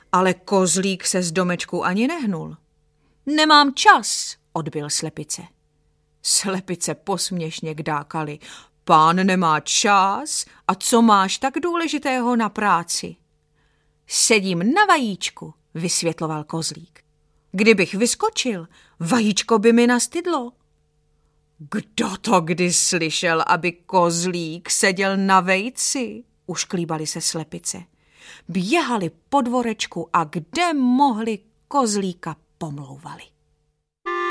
ale kozlík se z domečku ani nehnul. Nemám čas, odbyl slepice. Slepice posměšně kdákali. Pán nemá čas, a co máš tak důležitého na práci? Sedím na vajíčku, vysvětloval kozlík. Kdybych vyskočil, vajíčko by mi nastydlo. Kdo to kdy slyšel, aby kozlík seděl na vejci? Ušklíbali se slepice. Běhali po dvorečku a kde mohli kozlíka pomlouvali.